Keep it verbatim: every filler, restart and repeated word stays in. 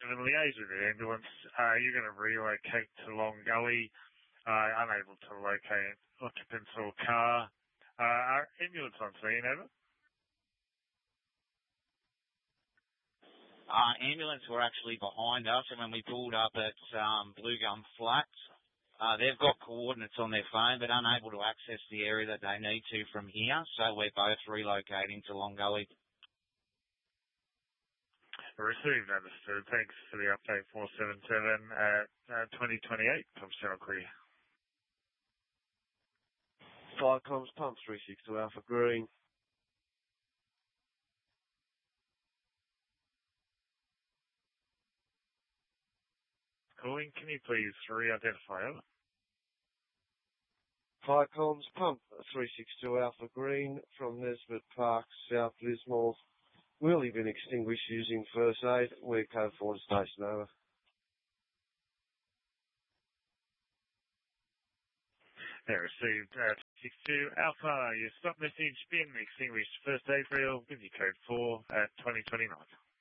and liaise with the ambulance. Uh, you're going to relocate to Long Gully, uh, unable to locate occupants or car. Uh, our ambulance on scene, over. Uh, ambulance were actually behind us, and when we pulled up at um, Blue Gum Flats, uh, they've got coordinates on their phone, but unable to access the area that they need to from here, so we're both relocating to Long Gully. Received, understood. Thanks for the update, four seven seven at uh, twenty twenty-eight, Pump Channel Clear. Fire comms, Pump three six two Alpha Green. Calling, can you please re-identify over? Fire comms, Pump three six two Alpha Green from Nesbitt Park, South Lismore. Will have been extinguished using first aid. We're code four station, over. Yeah, received uh, six two Alpha. Your stop message been extinguished. First aid reel, give you code four at twenty twenty-nine.